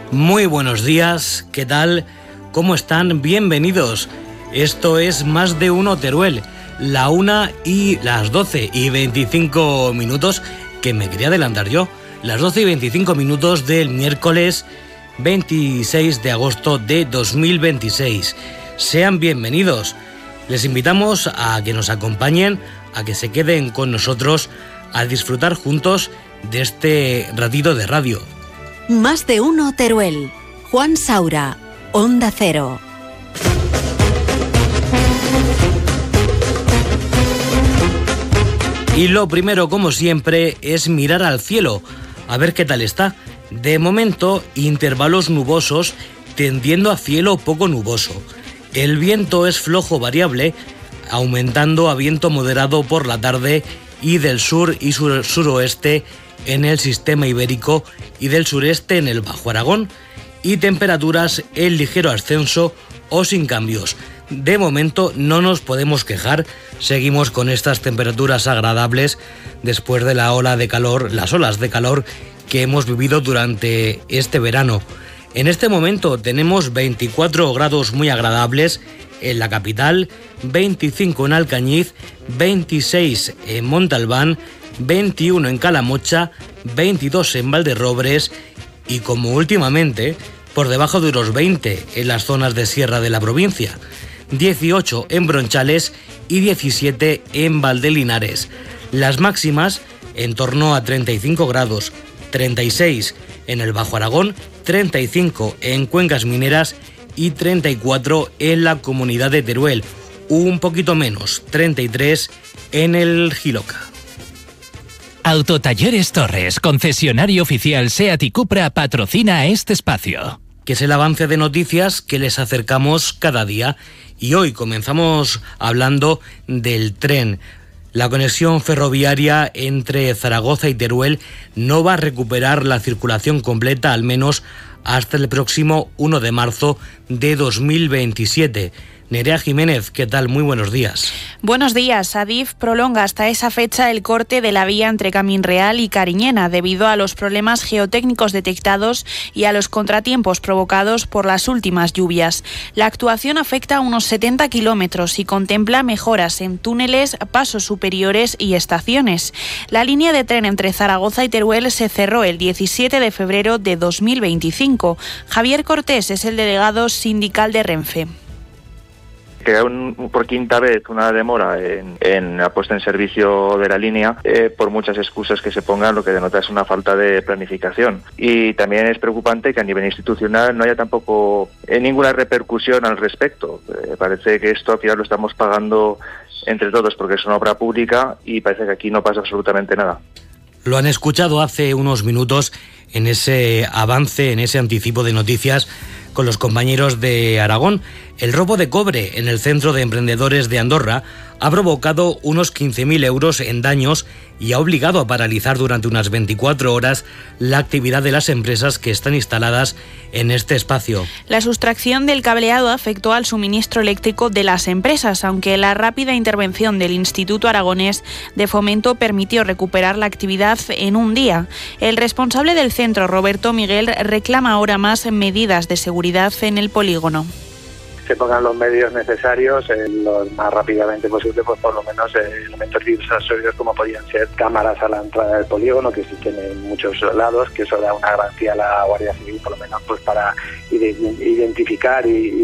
Muy buenos días, ¿qué tal? ¿Cómo están? Bienvenidos. Esto es Más de Uno Teruel, la 1 y las 12 y 25 minutos, que me quería adelantar yo, las 12 y 25 minutos del miércoles 26 de agosto de 2026. Sean bienvenidos. Les invitamos a que nos acompañen, a que se queden con nosotros, a disfrutar juntos de este ratito de radio. Más de Uno Teruel. Juan Saura, Onda Cero. Y lo primero, como siempre, es mirar al cielo, a ver qué tal está. De momento, intervalos nubosos tendiendo a cielo poco nuboso. El viento es flojo variable, aumentando a viento moderado por la tarde y del sur y suroeste en el sistema ibérico y del sureste en el Bajo Aragón, y temperaturas en ligero ascenso o sin cambios. De momento no nos podemos quejar, seguimos con estas temperaturas agradables después de las olas de calor que hemos vivido durante este verano. En este momento tenemos 24 grados muy agradables en la capital, 25 en Alcañiz, 26 en Montalbán, 21 en Calamocha, 22 en Valderrobres y, como últimamente, por debajo de los 20 en las zonas de sierra de la provincia, 18 en Bronchales y 17 en Valdelinares. Las máximas en torno a 35 grados, 36 en el Bajo Aragón, 35 en Cuencas Mineras y 34 en la comunidad de Teruel, un poquito menos, 33 en el Jiloca. Autotalleres Torres, concesionario oficial SEAT y Cupra, patrocina este espacio. Que es el avance de noticias que les acercamos cada día, y hoy comenzamos hablando del tren. La conexión ferroviaria entre Zaragoza y Teruel no va a recuperar la circulación completa, al menos hasta el próximo 1 de marzo de 2027. Nerea Jiménez, ¿qué tal? Muy buenos días. Buenos días. Adif prolonga hasta esa fecha el corte de la vía entre Camín Real y Cariñena debido a los problemas geotécnicos detectados y a los contratiempos provocados por las últimas lluvias. La actuación afecta a unos 70 kilómetros y contempla mejoras en túneles, pasos superiores y estaciones. La línea de tren entre Zaragoza y Teruel se cerró el 17 de febrero de 2025. Javier Cortés es el delegado sindical de Renfe. Que por quinta vez una demora en la puesta en servicio de la línea, por muchas excusas que se pongan, lo que denota es una falta de planificación. Y también es preocupante que a nivel institucional no haya tampoco ninguna repercusión al respecto. Parece que esto al final lo estamos pagando entre todos porque es una obra pública y parece que aquí no pasa absolutamente nada. Lo han escuchado hace unos minutos en ese avance, en ese anticipo de noticias con los compañeros de Aragón. El robo de cobre en el Centro de Emprendedores de Andorra ha provocado unos 15.000 euros en daños y ha obligado a paralizar durante unas 24 horas la actividad de las empresas que están instaladas en este espacio. La sustracción del cableado afectó al suministro eléctrico de las empresas, aunque la rápida intervención del Instituto Aragonés de Fomento permitió recuperar la actividad en un día. El responsable del centro, Roberto Miguel, reclama ahora más medidas de seguridad en el polígono. Se pongan los medios necesarios lo más rápidamente posible, pues por lo menos elementos disuasorios como podían ser cámaras a la entrada del polígono, que existen en muchos lados, que eso da una garantía a la Guardia Civil, por lo menos pues para identificar y